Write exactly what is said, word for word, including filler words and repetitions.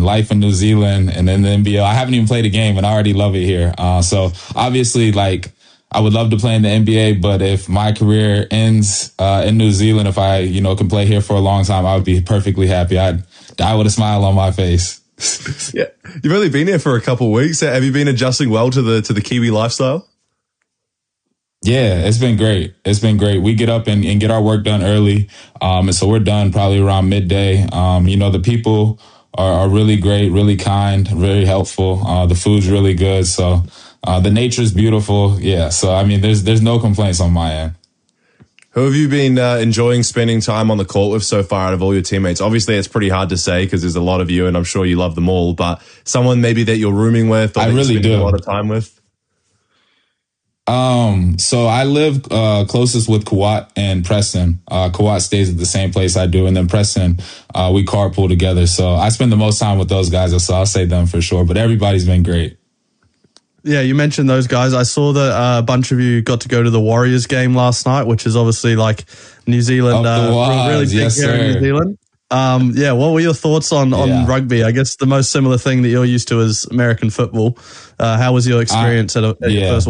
mean, life in New Zealand and then the N B L. I haven't even played a game and I already love it here. Uh, so obviously, like, I would love to play in the N B A, but if my career ends uh, in New Zealand, if I, you know, can play here for a long time, I would be perfectly happy. I'd die with a smile on my face. Yeah, you've only been here for a couple of weeks. Have you been adjusting well to the to the Kiwi lifestyle? Yeah, it's been great. It's been great. We get up and, and get our work done early. Um, and so we're done probably around midday. Um, you know, the people are, are really great, really kind, very helpful. Uh, the food's really good. So uh, the nature's beautiful. Yeah. So, I mean, there's there's no complaints on my end. Who have you been uh, enjoying spending time on the court with so far out of all your teammates? Obviously, it's pretty hard to say because there's a lot of you and I'm sure you love them all, but someone maybe that you're rooming with or I that really you're spending do. a lot of time with? Um, so I live uh, closest with Kawhi and Preston. Uh, Kawhi stays at the same place I do, and then Preston, uh, we carpool together. So I spend the most time with those guys, so I'll say them for sure. But everybody's been great. Yeah, you mentioned those guys. I saw that uh, a bunch of you got to go to the Warriors game last night, which is obviously like New Zealand, Up the uh, Waz, really big yes, here in sir. New Zealand. Um, yeah, what were your thoughts on, on Yeah. rugby? I guess the most similar thing that you're used to is American football. Uh, how was your experience I, at, a, at yeah. your first